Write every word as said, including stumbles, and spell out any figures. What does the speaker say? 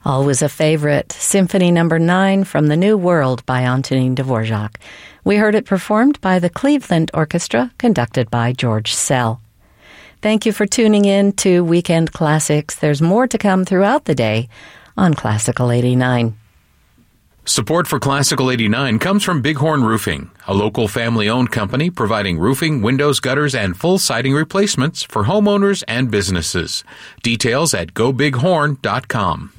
Always a favorite, Symphony Number nine from The New World by Antonin Dvorak. We heard it performed by the Cleveland Orchestra, conducted by George Szell. Thank you for tuning in to Weekend Classics. There's more to come throughout the day on Classical eighty-nine. Support for Classical eighty-nine comes from Bighorn Roofing, a local family-owned company providing roofing, windows, gutters, and full siding replacements for homeowners and businesses. Details at go bighorn dot com.